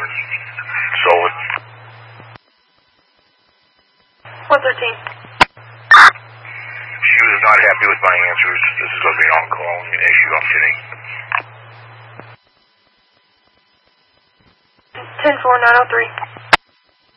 Solid. 113. She was not happy with my answers. This is a big on-call issue. I'm kidding. 10-4, 903.